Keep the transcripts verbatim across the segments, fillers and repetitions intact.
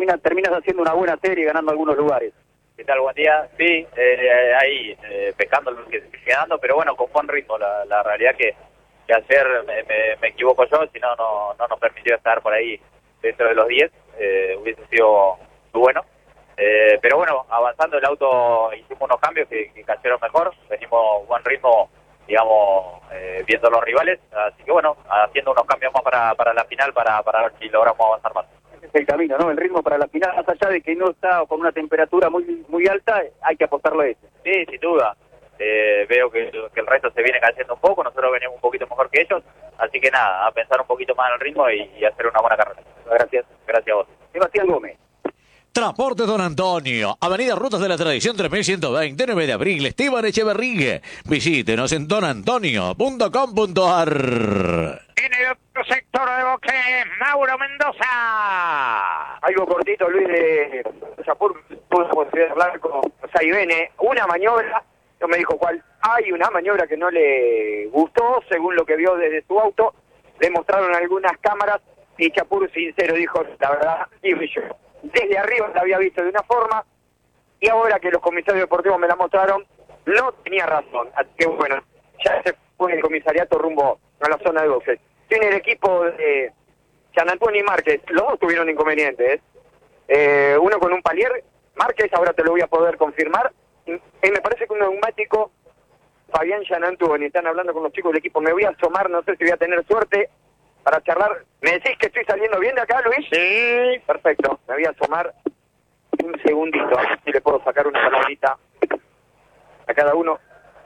termina, terminas haciendo una buena serie y ganando algunos lugares. ¿Qué tal? Buen día. Sí, eh, ahí eh, pescando lo que quedando, pero bueno, con buen ritmo. La, la realidad que, que ayer me, me, me equivoco yo, si no, no no nos permitió estar por ahí dentro de los diez, eh, hubiese sido muy bueno. Eh, pero bueno, avanzando el auto hicimos unos cambios que, que cayeron mejor, venimos buen ritmo, digamos, eh, viendo los rivales, así que bueno, haciendo unos cambios más para, para la final, para, para ver si logramos avanzar más. Ese es el camino, ¿no? El ritmo para la final, más allá de que no está con una temperatura muy muy alta, hay que apostarlo a eso. Sí, sin duda. Eh, veo que, que el resto se viene cayendo un poco, nosotros venimos un poquito mejor que ellos, así que nada, a pensar un poquito más en el ritmo y, y hacer una buena carrera. Gracias, gracias a vos. Sebastián Gómez. Transporte Don Antonio, Avenida Rutas de la Tradición tres mil ciento veinte, nueve de abril, Esteban Echeverrigue. Visítenos en don antonio punto com punto a r. En el otro sector de boxes, Mauro Mendoza. Algo cortito, Luis, de Chapur, pudo posibilidad de hablar con Saibene. Una maniobra, no me dijo cuál, hay una maniobra que no le gustó, según lo que vio desde su auto. Le mostraron algunas cámaras y Chapur, sincero, dijo, la verdad, y yo desde arriba la había visto de una forma y ahora que los comisarios deportivos me la mostraron, no tenía razón. Así que bueno, ya se fue el comisariato rumbo a la zona de boxes. Tiene el equipo de San Antonio y Márquez, los dos tuvieron inconvenientes. Eh, uno con un palier, Márquez, ahora te lo voy a poder confirmar. Y, y me parece que un neumático, Fabián San Antonio, están hablando con los chicos del equipo. Me voy a asomar, no sé si voy a tener suerte para charlar. ¿Me decís que estoy saliendo bien de acá, Luis? Sí. Perfecto, me voy a asomar un segundito, a ver si le puedo sacar una palabrita a cada uno.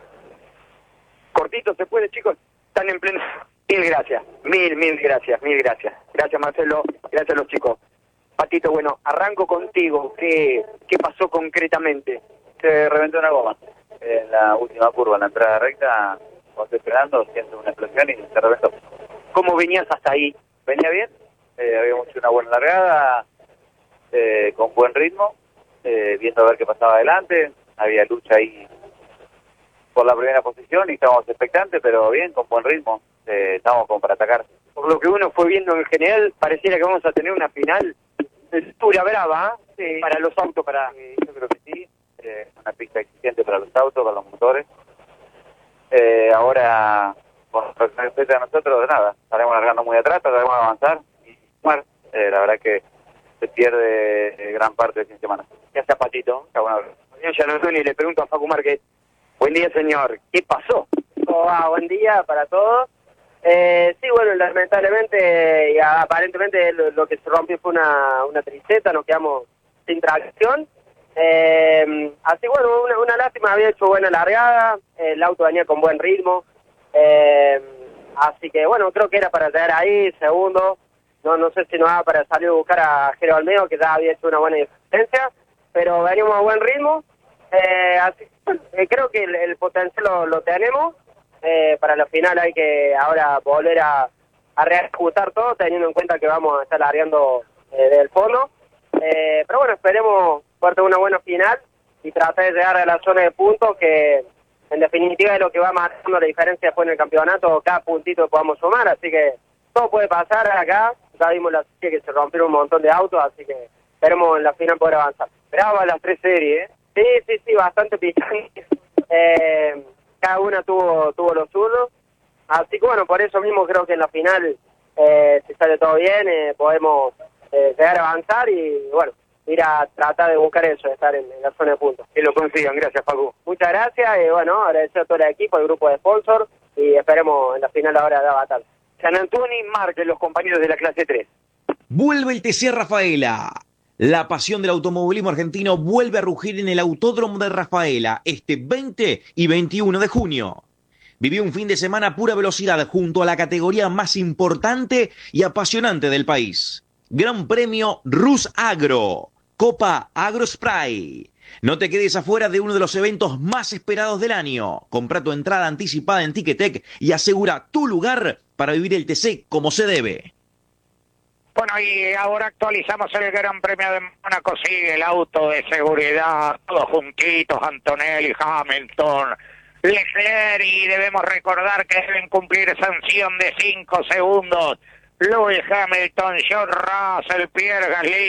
Cortito, ¿se puede, chicos? Están en pleno... Mil gracias, mil, mil gracias, mil gracias. Gracias, Marcelo, gracias a los chicos. Patito, bueno, arranco contigo. ¿Qué, qué pasó concretamente? Se reventó una goma en la última curva, en la entrada recta, cuando estoy esperando, siento una explosión y se reventó. ¿Cómo venías hasta ahí? Venía bien, eh, habíamos hecho una buena largada, eh, con buen ritmo, eh, viendo a ver qué pasaba adelante, había lucha ahí por la primera posición y estábamos expectantes, pero bien, con buen ritmo, eh, estábamos como para atacar. Por lo que uno fue viendo en general, pareciera que vamos a tener una final dura, brava, ¿eh? Sí. Para los autos, para... Sí, yo creo que sí, eh, una pista exigente para los autos, para los motores. Eh, ahora... Con respecto a nosotros, nada, estaremos largando muy atrás, trataremos de avanzar y sumar. Eh, la verdad que se pierde eh, gran parte del fin de semana. Gracias, Patito. Señor San Antonio, le pregunto a Facu Márquez. Buen día, señor. ¿Qué pasó? Oh, buen día para todos. Eh, sí, bueno, lamentablemente y aparentemente lo, lo que se rompió fue una, una triceta, nos quedamos sin tracción. Eh, así, bueno, una, una lástima, había hecho buena largada, el auto venía con buen ritmo. Eh, así que bueno, creo que era para llegar ahí, segundo, no no sé si nos va para salir a buscar a Jero Almedo, que ya había hecho una buena diferencia, pero venimos a buen ritmo, eh, así que bueno, eh, creo que el, el potencial lo, lo tenemos, eh, para la final hay que ahora volver a, a reajustar todo, teniendo en cuenta que vamos a estar largando eh, del fondo, eh, pero bueno, esperemos poder tener una buena final y tratar de llegar a la zona de puntos que... En definitiva es lo que va marcando la diferencia después en el campeonato, cada puntito que podamos sumar, así que todo puede pasar acá, ya vimos la serie que se rompieron un montón de autos, así que esperemos en la final poder avanzar. Brava las tres series, ¿eh? Sí, sí, sí, bastante picante, eh, cada una tuvo tuvo lo suyo, así que bueno, por eso mismo creo que en la final, eh, si sale todo bien, eh, podemos eh, llegar a avanzar y bueno, ir a tratar de buscar eso, de estar en, en la zona de puntos. Que lo consigan, gracias, Facu. Muchas gracias, y bueno, agradecer a todo el equipo, el grupo de sponsors, y esperemos en la final ahora de Avatar. San Antonio y Márquez, los compañeros de la clase tres. Vuelve el T C Rafaela. La pasión del automovilismo argentino vuelve a rugir en el Autódromo de Rafaela este veinte y veintiuno de junio. Viví un fin de semana a pura velocidad junto a la categoría más importante y apasionante del país. Gran Premio Rus Agro. Copa AgroSpray. No te quedes afuera de uno de los eventos más esperados del año. Compra tu entrada anticipada en Ticketek y asegura tu lugar para vivir el T C como se debe. Bueno, y ahora actualizamos el Gran Premio de Mónaco. Sigue el auto de seguridad, todos juntitos, Antonelli, Hamilton, Leclerc, y debemos recordar que deben cumplir sanción de cinco segundos. Lewis Hamilton, George Russell, Pierre Gasly.